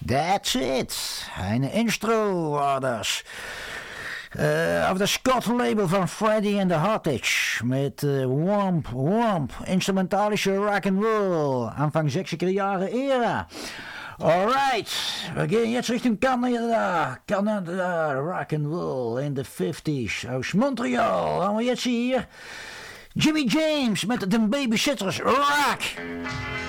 That's it. Eine Intro war das. Auf das Scott-Label van Freddy and the Hottage mit Womp Womp, instrumentalische Rock'n'Roll, Anfang 60er Jahre Ära. Alright, wir gehen jetzt Richtung Canada, Rock'n'Roll in the 50s, aus Montreal. Haben wir jetzt hier Jimmy James met de Babysitters Rock.